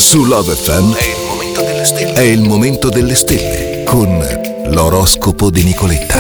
Su Love FM è il momento delle stelle con l'oroscopo di Nicoletta.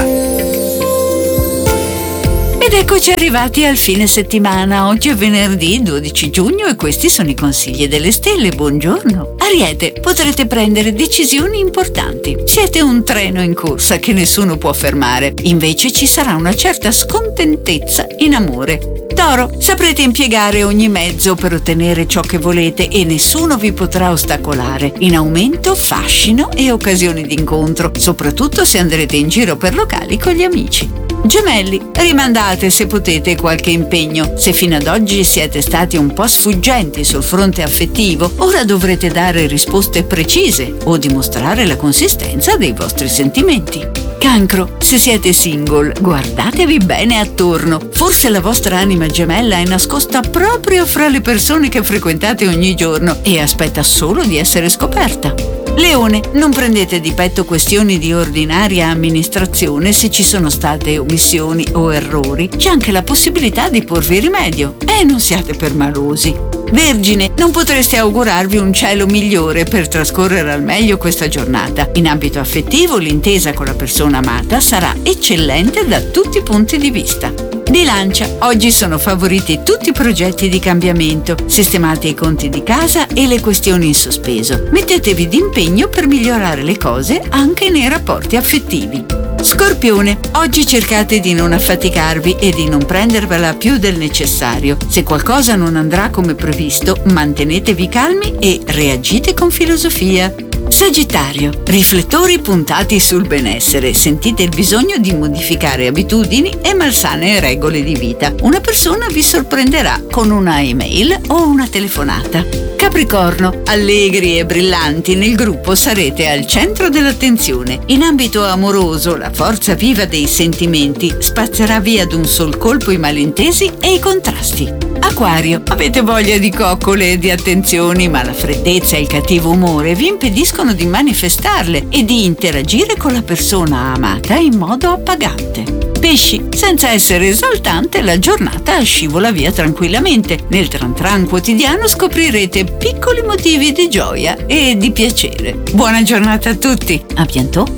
Ed eccoci arrivati al fine settimana. Oggi è venerdì 12 giugno e questi sono i consigli delle stelle. Buongiorno. Ariete, potrete prendere decisioni importanti. Siete un treno in corsa che nessuno può fermare. Invece ci sarà una certa scontentezza in amore. Toro, saprete impiegare ogni mezzo per ottenere ciò che volete e nessuno vi potrà ostacolare. In aumento fascino e occasioni d'incontro, soprattutto se andrete in giro per locali con gli amici. Gemelli, rimandate se potete qualche impegno. Se fino ad oggi siete stati un po' sfuggenti sul fronte affettivo, ora dovrete dare risposte precise o dimostrare la consistenza dei vostri sentimenti. Cancro, se siete single, guardatevi bene attorno. Forse la vostra anima gemella è nascosta proprio fra le persone che frequentate ogni giorno e aspetta solo di essere scoperta. Leone, non prendete di petto questioni di ordinaria amministrazione se ci sono state omissioni o errori. C'è anche la possibilità di porvi rimedio e non siate permalosi. Vergine, non potreste augurarvi un cielo migliore per trascorrere al meglio questa giornata. In ambito affettivo, l'intesa con la persona amata sarà eccellente da tutti i punti di vista. Bilancia, oggi sono favoriti tutti i progetti di cambiamento. Sistemate i conti di casa e le questioni in sospeso. Mettetevi d'impegno per migliorare le cose anche nei rapporti affettivi. Scorpione, oggi cercate di non affaticarvi e di non prendervela più del necessario. Se qualcosa non andrà come previsto, mantenetevi calmi e reagite con filosofia. Sagittario, riflettori puntati sul benessere. Sentite il bisogno di modificare abitudini e malsane regole di vita. Una persona vi sorprenderà con una email o una telefonata. Capricorno, allegri e brillanti nel gruppo sarete al centro dell'attenzione. In ambito amoroso, la forza viva dei sentimenti spazzerà via d'un sol colpo i malintesi e i contrasti. Acquario, avete voglia di coccole e di attenzioni, ma la freddezza e il cattivo umore vi impediscono di manifestarle e di interagire con la persona amata in modo appagante. Pesci, senza essere esaltante, la giornata scivola via tranquillamente. Nel tran tran quotidiano scoprirete piccoli motivi di gioia e di piacere. Buona giornata a tutti, a bientôt.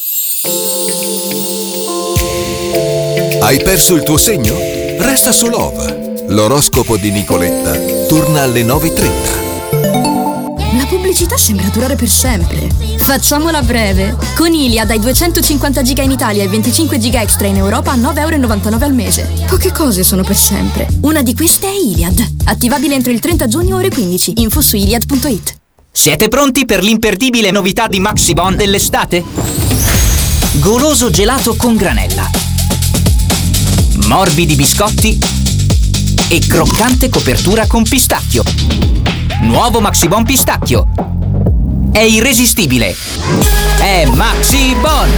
Hai perso il tuo segno? Resta su Love. L'oroscopo di Nicoletta torna alle 9:30. La pubblicità sembra durare per sempre. Facciamola breve. Con Iliad hai 250 giga in Italia e 25 giga extra in Europa a 9,99 € al mese. Poche cose sono per sempre. Una di queste è Iliad. Attivabile entro il 30 giugno ore 15. Info su iliad.it. Siete pronti per l'imperdibile novità di Maxibon dell'estate? Goloso gelato con granella, morbidi biscotti e croccante copertura con pistacchio. Nuovo Maxibon pistacchio. È irresistibile. È Maxibon.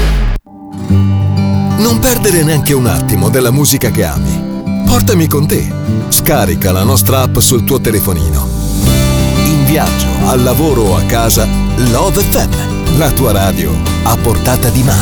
Non perdere neanche un attimo della musica che ami. Portami con te. Scarica la nostra app sul tuo telefonino. In viaggio, al lavoro o a casa, Love FM, la tua radio a portata di mano.